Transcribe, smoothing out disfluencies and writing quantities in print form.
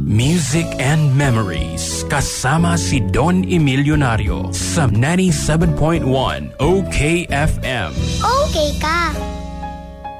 Music and Memories kasama si Don Emilionario sa 97.1 OKFM. Okay ka.